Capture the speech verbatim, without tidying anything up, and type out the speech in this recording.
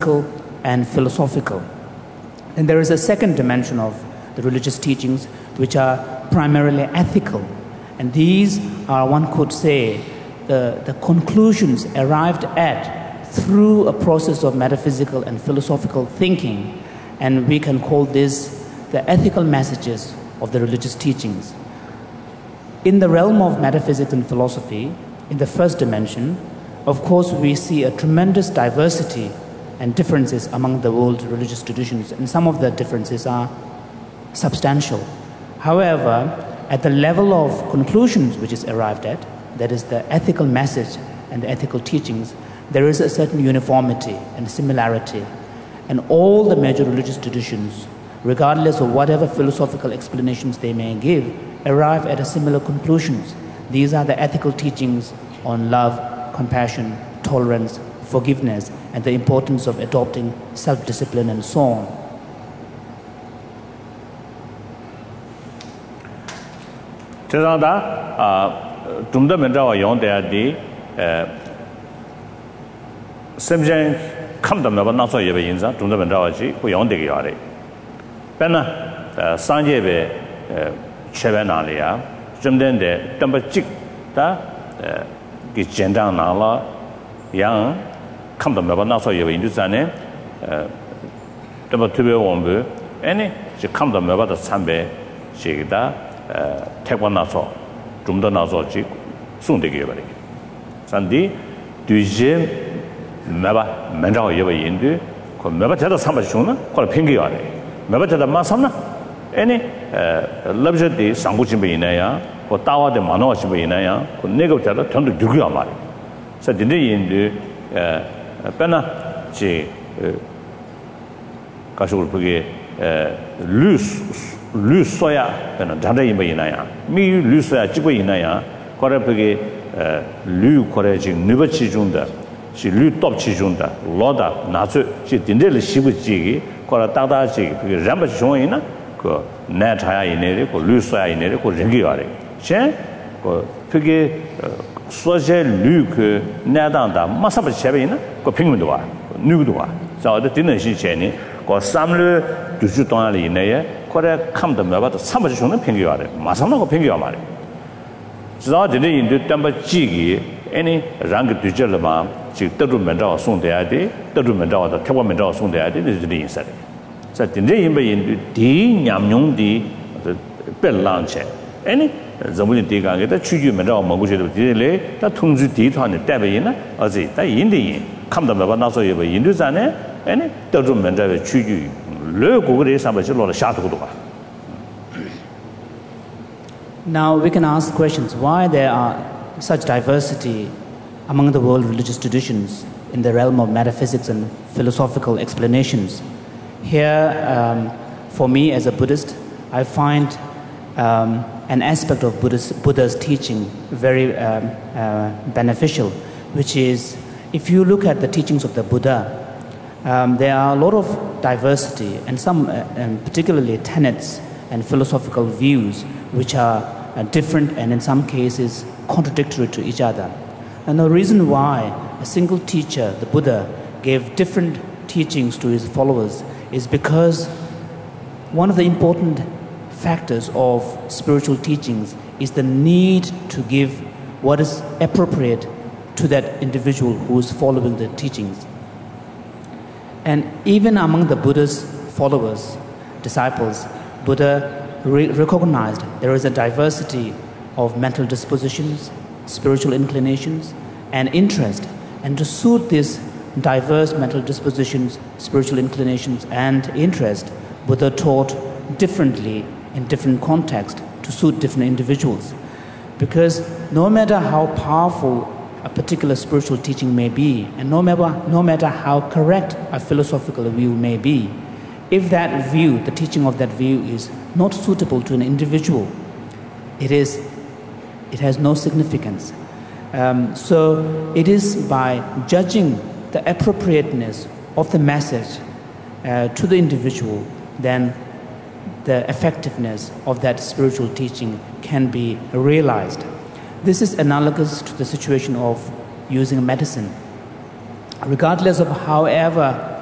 metaphysical and philosophical. And there is a second dimension of the religious teachings, which are primarily ethical. And these are, one could say, the, the conclusions arrived at through a process of metaphysical and philosophical thinking. And we can call this the ethical messages of the religious teachings. In the realm of metaphysics and philosophy, in the first dimension, of course, we see a tremendous diversity and differences among the world religious traditions, and some of the differences are substantial. However, at the level of conclusions which is arrived at, that is the ethical message and the ethical teachings, there is a certain uniformity and similarity. And all the major religious traditions, regardless of whatever philosophical explanations they may give, arrive at a similar conclusions. These are the ethical teachings on love, compassion, tolerance, forgiveness, and the importance of adopting self-discipline and so on. Tumda menjawa yong dea di semjen kamda meba naso yebe yinza tumda menjawa ji ku yong de yare pena sanje be chebe na le ya jumden de tamba jik ta gi jendang na la yang kamda meba naso yebe yindu zane tamba tube wombu ene ji kamda meba da sambe ji da tekwa naso tumda naso ji sunde ge yebe sandi duje meba menjawa yebe yindu ko meba teda samba shuna ko pingi yare meba teda ma samna ene labje de sangu chimbe inaya ko tawa de mano chimbe inaya ko nego teda tondu gyugyu amare sa dinde yindu pena ji kasul puge lus lus soya pena danda yimbe inaya mi lus soya jibo inaya ko re puge lu ko re ji nuba chi junda ji lu top chi junda loda na zu ji dinde le shibu ji ko ra da da ji puge ramba chi jong ina ko na chaya ine ko lu soya ine ko rengi yare chen ko puge soje lu ke na dang da ma sa ba chebe ina ko pingmen do wa nu do wa za de din shi che ni ko sam le du ju dong ali ine ye ko re kam de ma ba de sam ba chi jong ping yare ma sam na ko ping yare ma le za de yin de tam ba ji gi any rang du je le ma ji de ru men zhao song de ya de de ru men zhao de te wa men zhao song de ya de de de yin sa de sa de yin ba yin de di nyam nyong di pe lang che any zong de ga ge de chu ju men zhao mo gu je de de le da tong ju di tuan de dai ba yin na a zi da yin de yin kam de ma ba na so ye ba yin de zan ne any de ru men zhao chu ju le gu ge de sa ba ji lo le sha tu du ba. Now we can ask questions why there are such diversity among the world religious traditions in the realm of metaphysics and philosophical explanations. Here, um, for me as a Buddhist, I find um, an aspect of Buddha's, Buddha's teaching very um, uh, beneficial, which is if you look at the teachings of the Buddha, um, there are a lot of diversity and some, uh, and particularly tenets and philosophical views which are uh, different and in some cases contradictory to each other. And the reason why a single teacher, the Buddha, gave different teachings to his followers is because one of the important factors of spiritual teachings is the need to give what is appropriate to that individual who is following the teachings. And even among the Buddha's followers, disciples, Buddha re- recognized there is a diversity of mental dispositions, spiritual inclinations, and interest. And to suit these diverse mental dispositions, spiritual inclinations, and interest, Buddha taught differently in different contexts to suit different individuals. Because no matter how powerful a particular spiritual teaching may be, and no matter, no matter how correct a philosophical view may be, if that view, the teaching of that view is not suitable to an individual, it is it has no significance. Um, so it is by judging the appropriateness of the message uh, to the individual, then the effectiveness of that spiritual teaching can be realized. This is analogous to the situation of using medicine. Regardless of however